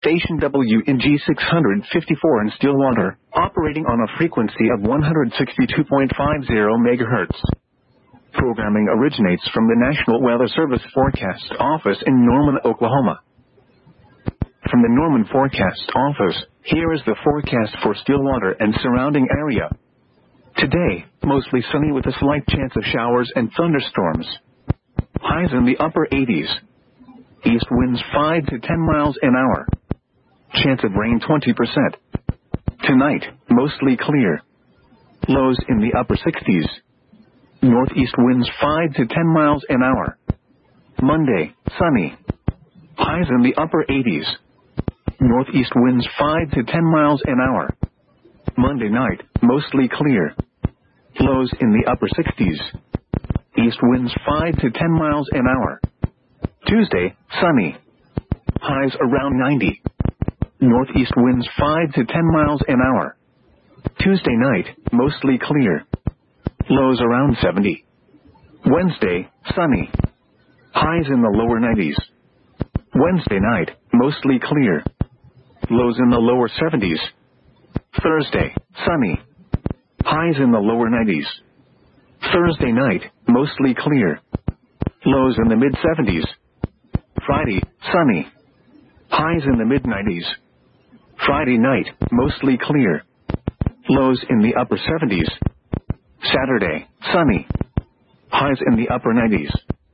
station WNG 654 in Stillwater, operating on a frequency of 162.50 MHz. Programming originates from the National Weather Service Forecast Office in Norman, Oklahoma. From the Norman Forecast Office, here is the forecast for Stillwater and surrounding area. Today, mostly sunny with a slight chance of showers and thunderstorms. Highs in the upper 80s. East winds 5 to 10 miles an hour. Chance of rain 20%. Tonight, mostly clear. Lows in the upper 60s. Northeast winds 5 to 10 miles an hour. Monday, sunny. Highs in the upper 80s. Northeast winds 5 to 10 miles an hour. Monday night, mostly clear. Lows in the upper 60s. East winds 5 to 10 miles an hour. Tuesday, sunny. Highs around 90. Northeast winds 5 to 10 miles an hour. Tuesday night, mostly clear. Lows around 70. Wednesday, sunny. Highs in the lower 90s. Wednesday night, mostly clear. Lows in the lower 70s. Thursday, sunny. Highs in the lower 90s. Thursday night, mostly clear. Lows in the mid-70s. Friday, sunny. Highs in the mid-90s. Friday night, mostly clear. Lows in the upper 70s. Saturday, sunny. Highs in the upper 90s.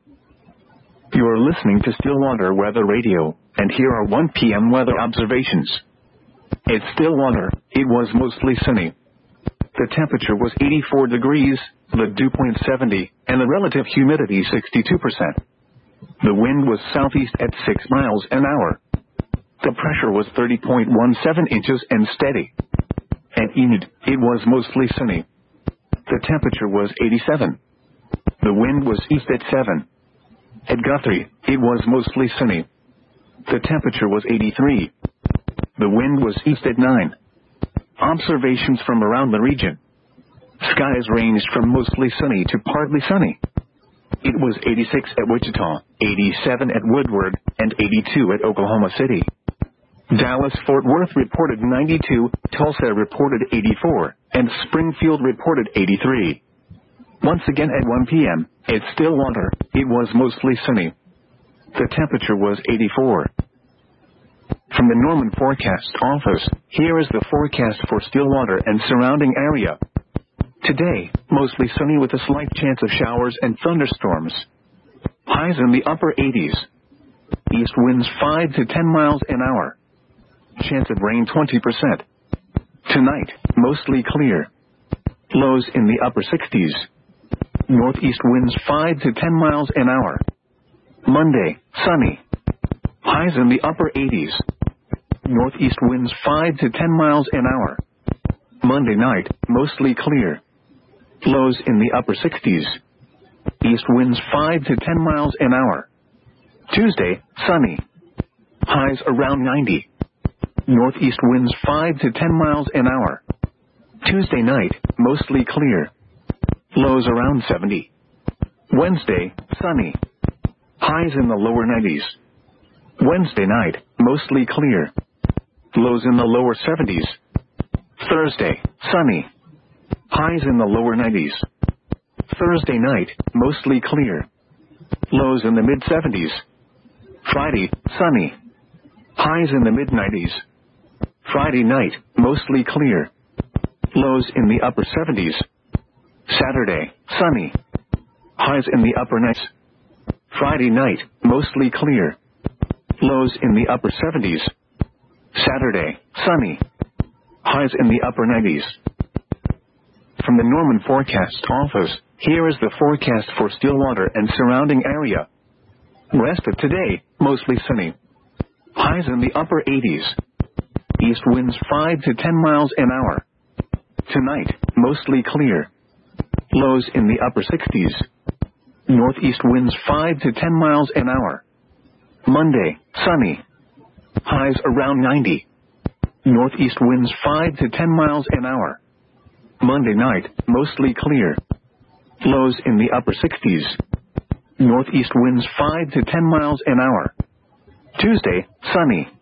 You are listening to Stillwater Weather Radio, and here are 1 p.m. weather observations. At Stillwater, it was mostly sunny. The temperature was 84 degrees, the dew point 70, and the relative humidity 62%. The wind was southeast at 6 miles an hour. The pressure was 30.17 inches and steady. At Enid, it was mostly sunny. The temperature was 87. The wind was east at 7. At Guthrie, it was mostly sunny. The temperature was 83. The wind was east at 9. Observations from around the region. Skies ranged from mostly sunny to partly sunny. It was 86 at Wichita, 87 at Woodward, and 82 at Oklahoma City. Dallas-Fort Worth reported 92, Tulsa reported 84, and Springfield reported 83. Once again at 1 p.m., at Stillwater, it was mostly sunny. The temperature was 84. From the Norman Forecast Office, here is the forecast for Stillwater and surrounding area. Today, mostly sunny with a slight chance of showers and thunderstorms. Highs in the upper 80s. East winds 5 to 10 miles an hour. Chance of rain 20%. Tonight, mostly clear. Lows in the upper 60s. Northeast winds 5 to 10 miles an hour. Monday, sunny. Highs in the upper 80s. Northeast winds 5 to 10 miles an hour. Monday night, mostly clear. Lows in the upper 60s. East winds 5 to 10 miles an hour. Tuesday, sunny. Highs around 90. Northeast winds 5 to 10 miles an hour. Tuesday night, mostly clear. Lows around 70. Wednesday, sunny. Highs in the lower 90s. Wednesday night, mostly clear. Lows in the lower 70s. Thursday, sunny. Highs in the lower 90s. Thursday night, mostly clear. Lows in the mid-70s. Friday, sunny. Highs in the mid-90s. Friday night, mostly clear. Lows in the upper 70s. Saturday, sunny. Highs in the upper 90s. Friday night, mostly clear. Lows in the upper 70s. Saturday, sunny. Highs in the upper 90s. From the Norman Forecast Office, here is the forecast for Stillwater and surrounding area. Rest of today, mostly sunny. Highs in the upper 80s. East winds 5 to 10 miles an hour. Tonight, mostly clear. Lows in the upper 60s. Northeast winds 5 to 10 miles an hour. Monday, sunny. Highs around 90. Northeast winds 5 to 10 miles an hour. Monday night, mostly clear. Lows in the upper 60s. Northeast winds 5 to 10 miles an hour. Tuesday, sunny.